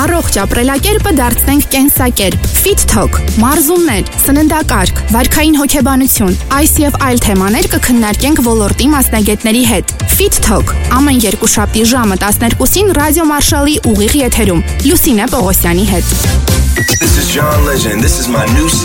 Առողջ ապրելակերպը դարձնենք կենսակերպ։ Fit Talk, մարզումներ, սննդակարգ, վարքային հոգեբանություն, այս եւ այլ թեմաներ կքննարկենք ոլորտի մասնագետների հետ։ Fit Talk ամեն երկուշաբթի ժամը 12-ին Ռադիո Մարշալի ուղիղ եթերում Լուսինե Պողոսյանի հետ։ This is John Legend. This is my new